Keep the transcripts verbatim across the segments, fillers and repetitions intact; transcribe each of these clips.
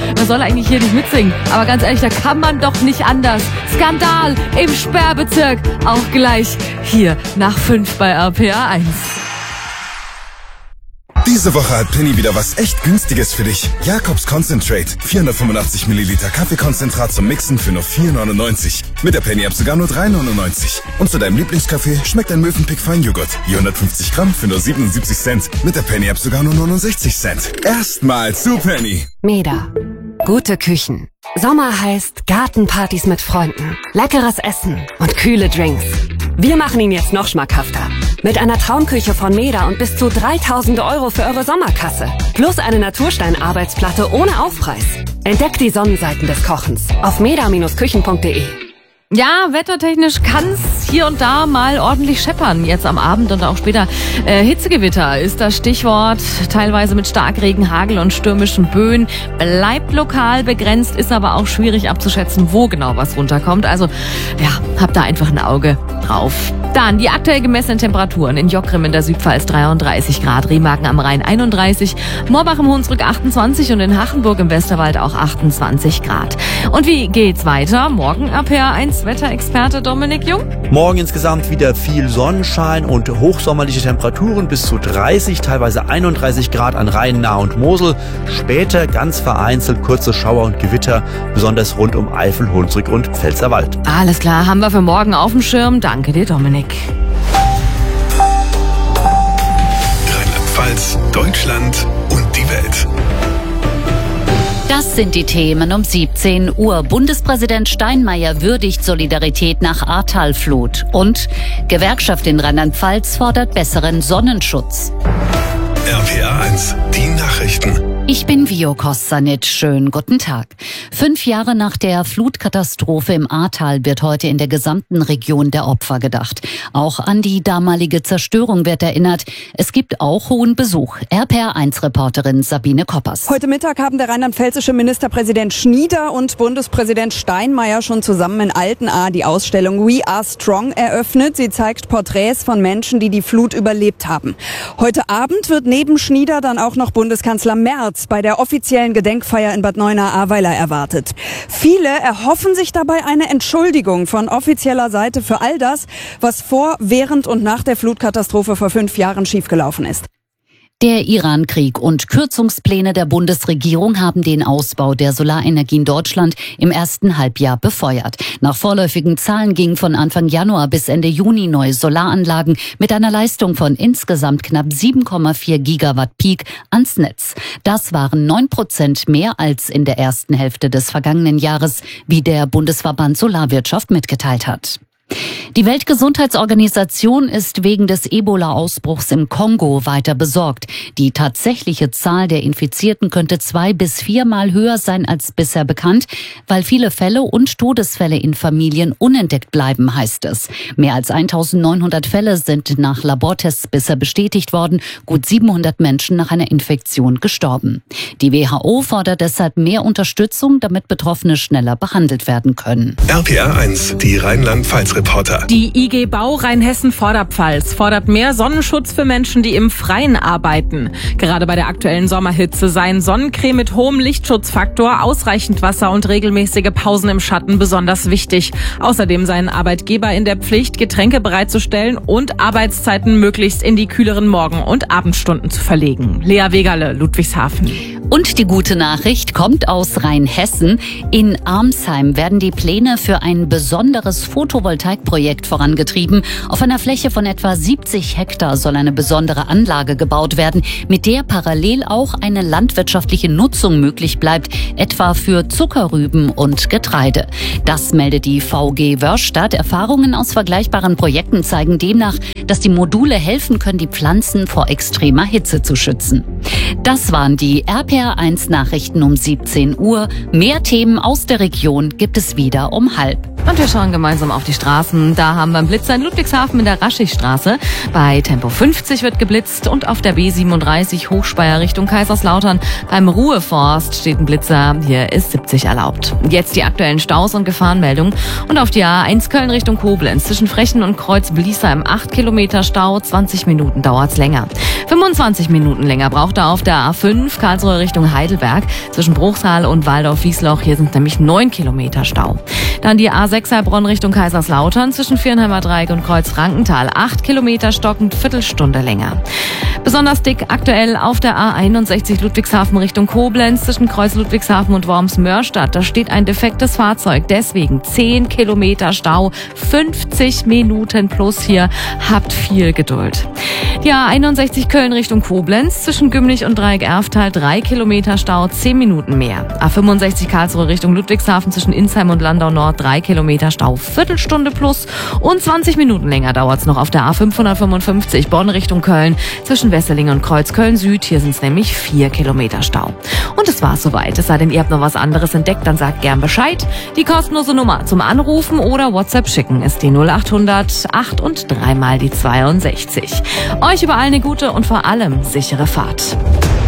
man soll eigentlich hier nicht mitsingen. Aber ganz ehrlich, da kann man doch nicht anders. Skandal im Sperrbezirk. Auch gleich hier nach fünf bei R P R eins. Diese Woche hat Penny wieder was echt Günstiges für dich. Jakobs Concentrate. vierhundertfünfundachtzig Milliliter Kaffeekonzentrat zum Mixen für nur vier neunundneunzig. Mit der Penny-App sogar nur drei neunundneunzig. Und zu deinem Lieblingskaffee schmeckt ein Mövenpick Feinjoghurt. vierhundertfünfzig Gramm für nur siebenundsiebzig Cent. Mit der Penny-App sogar nur neunundsechzig Cent. Erstmal zu Penny. Meda. Gute Küchen. Sommer heißt Gartenpartys mit Freunden, leckeres Essen und kühle Drinks. Wir machen ihn jetzt noch schmackhafter. Mit einer Traumküche von Meda und bis zu dreitausend Euro für eure Sommerkasse. Plus eine Naturstein-Arbeitsplatte ohne Aufpreis. Entdeckt die Sonnenseiten des Kochens auf meda Küchen punkt de. Ja, wettertechnisch kann's hier und da mal ordentlich scheppern. Jetzt am Abend und auch später. Äh, Hitzegewitter ist das Stichwort. Teilweise mit Starkregen, Hagel und stürmischen Böen. Bleibt lokal begrenzt, ist aber auch schwierig abzuschätzen, wo genau was runterkommt. Also, ja, habt da einfach ein Auge drauf. Dann die aktuell gemessenen Temperaturen. In Jockgrim in der Südpfalz dreiunddreißig Grad, Remagen am Rhein einunddreißig, Morbach im Hunsrück achtundzwanzig und in Hachenburg im Westerwald auch achtundzwanzig Grad. Und wie geht's weiter? Morgen R P R eins Wetterexperte Dominik Jung. Morgen insgesamt wieder viel Sonnenschein und hochsommerliche Temperaturen bis zu dreißig, teilweise einunddreißig Grad an Rhein, Nahe und Mosel. Später ganz vereinzelt kurze Schauer und Gewitter, besonders rund um Eifel, Hunsrück und Pfälzerwald. Alles klar, haben wir für morgen auf dem Schirm. Danke dir, Dominik. Rheinland-Pfalz, Deutschland und die Welt. Das sind die Themen um siebzehn Uhr. Bundespräsident Steinmeier würdigt Solidarität nach Ahrtalflut. Und Gewerkschaft in Rheinland-Pfalz fordert besseren Sonnenschutz. R P R eins, die Nachrichten. Ich bin Vio Kostanic. Schönen guten Tag. Fünf Jahre nach der Flutkatastrophe im Ahrtal wird heute in der gesamten Region der Opfer gedacht. Auch an die damalige Zerstörung wird erinnert. Es gibt auch hohen Besuch. R P R eins Reporterin Sabine Koppers. Heute Mittag haben der rheinland-pfälzische Ministerpräsident Schnieder und Bundespräsident Steinmeier schon zusammen in Altenahr die Ausstellung We Are Strong eröffnet. Sie zeigt Porträts von Menschen, die die Flut überlebt haben. Heute Abend wird neben Schnieder dann auch noch Bundeskanzler Merz bei der offiziellen Gedenkfeier in Bad Neuenahr-Ahrweiler erwartet. Viele erhoffen sich dabei eine Entschuldigung von offizieller Seite für all das, was vor, während und nach der Flutkatastrophe vor fünf Jahren schiefgelaufen ist. Der Iran-Krieg und Kürzungspläne der Bundesregierung haben den Ausbau der Solarenergie in Deutschland im ersten Halbjahr befeuert. Nach vorläufigen Zahlen gingen von Anfang Januar bis Ende Juni neue Solaranlagen mit einer Leistung von insgesamt knapp sieben Komma vier Gigawatt Peak ans Netz. Das waren neun Prozent mehr als in der ersten Hälfte des vergangenen Jahres, wie der Bundesverband Solarwirtschaft mitgeteilt hat. Die Weltgesundheitsorganisation ist wegen des Ebola-Ausbruchs im Kongo weiter besorgt. Die tatsächliche Zahl der Infizierten könnte zwei- bis viermal höher sein als bisher bekannt, weil viele Fälle und Todesfälle in Familien unentdeckt bleiben, heißt es. Mehr als eintausendneunhundert Fälle sind nach Labortests bisher bestätigt worden, gut siebenhundert Menschen nach einer Infektion gestorben. Die W H O fordert deshalb mehr Unterstützung, damit Betroffene schneller behandelt werden können. R P R eins, die Rheinland-Pfalz-Reporter. Die I G Bau Rheinhessen-Vorderpfalz fordert mehr Sonnenschutz für Menschen, die im Freien arbeiten. Gerade bei der aktuellen Sommerhitze seien Sonnencreme mit hohem Lichtschutzfaktor, ausreichend Wasser und regelmäßige Pausen im Schatten besonders wichtig. Außerdem seien Arbeitgeber in der Pflicht, Getränke bereitzustellen und Arbeitszeiten möglichst in die kühleren Morgen- und Abendstunden zu verlegen. Lea Wegerle, Ludwigshafen. Und die gute Nachricht kommt aus Rheinhessen. In Armsheim werden die Pläne für ein besonderes Photovoltaikprojekt vorangetrieben. Auf einer Fläche von etwa siebzig Hektar soll eine besondere Anlage gebaut werden, mit der parallel auch eine landwirtschaftliche Nutzung möglich bleibt, etwa für Zuckerrüben und Getreide. Das meldet die V G Wörstadt. Erfahrungen aus vergleichbaren Projekten zeigen demnach, dass die Module helfen können, die Pflanzen vor extremer Hitze zu schützen. Das waren die R P R eins Nachrichten um siebzehn Uhr. Mehr Themen aus der Region gibt es wieder um halb. Und wir schauen gemeinsam auf die Straße. Straßen. Da haben wir einen Blitzer in Ludwigshafen in der Raschigstraße. Bei Tempo fünfzig wird geblitzt und auf der B siebenunddreißig Hochspeyer Richtung Kaiserslautern beim Ruheforst steht ein Blitzer. Hier ist siebzig erlaubt. Jetzt die aktuellen Staus und Gefahrenmeldungen. Und auf die A eins Köln Richtung Koblenz zwischen Frechen und Kreuz Bliesheim acht Kilometer Stau, zwanzig Minuten dauert's länger. fünfundzwanzig Minuten länger braucht er auf der A fünf Karlsruhe Richtung Heidelberg zwischen Bruchsal und Waldorf-Wiesloch. Hier sind nämlich neun Kilometer Stau. Dann die A sechs Heilbronn Richtung Kaiserslautern zwischen Vierenheimer Dreieck und Kreuz Frankenthal. acht Kilometer stockend, Viertelstunde länger. Besonders dick aktuell auf der A einundsechzig Ludwigshafen Richtung Koblenz zwischen Kreuz Ludwigshafen und Worms-Mörstadt. Da steht ein defektes Fahrzeug, deswegen zehn Kilometer Stau, fünfzig Minuten plus hier. Habt viel Geduld. Die A einundsechzig Köln Richtung Koblenz zwischen Gümlich und Dreieck-Erftal drei Kilometer Stau, zehn Minuten mehr. A fünfundsechzig Karlsruhe Richtung Ludwigshafen zwischen Insheim und Landau Nord drei Kilometer Stau, Viertelstunde plus und zwanzig Minuten länger dauert's noch auf der A fünfhundertfünfundfünfzig Bonn Richtung Köln zwischen Wesseling und Kreuzköln Süd. Hier sind's nämlich vier Kilometer Stau. Und es war's soweit. Es sei denn, ihr habt noch was anderes entdeckt, dann sagt gern Bescheid. Die kostenlose Nummer zum Anrufen oder WhatsApp schicken ist die null achthundert acht und dreimal die zweiundsechzig. Euch überall eine gute und vor allem sichere Fahrt.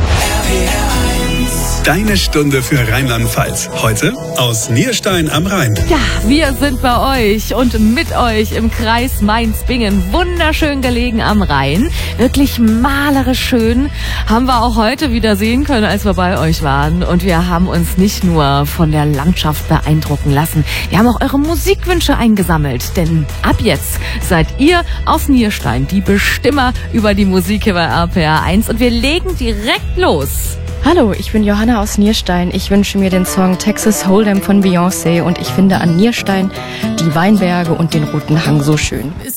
Deine Stunde für Rheinland-Pfalz. Heute aus Nierstein am Rhein. Ja, wir sind bei euch und mit euch im Kreis Mainz-Bingen. Wunderschön gelegen am Rhein. Wirklich malerisch schön. Haben wir auch heute wieder sehen können, als wir bei euch waren. Und wir haben uns nicht nur von der Landschaft beeindrucken lassen. Wir haben auch eure Musikwünsche eingesammelt. Denn ab jetzt seid ihr aus Nierstein die Bestimmer über die Musik hier bei R P R eins. Und wir legen direkt los. Hallo, ich bin Johanna aus Nierstein. Ich wünsche mir den Song Texas Hold'em von Beyoncé und ich finde an Nierstein die Weinberge und den Roten Hang so schön.